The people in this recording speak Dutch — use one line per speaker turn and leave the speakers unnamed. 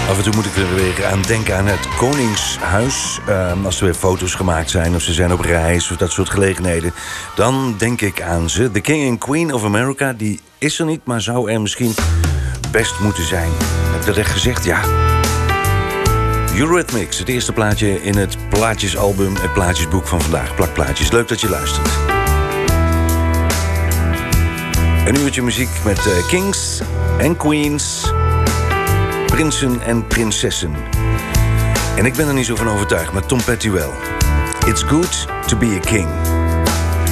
Af en toe moet ik er weer aan denken aan het Koningshuis. Als er weer foto's gemaakt zijn of ze zijn op reis of dat soort gelegenheden. Dan denk ik aan ze. The King and Queen of America, die is er niet, maar zou er misschien best moeten zijn. Heb ik dat echt gezegd? Ja. Eurythmics, het eerste plaatje in het plaatjesalbum, het plaatjesboek van vandaag. Plakplaatjes, leuk dat je luistert. Een uurtje muziek met kings en queens, prinsen en prinsessen. En ik ben er niet zo van overtuigd, maar Tom Petty wel. It's good to be a king.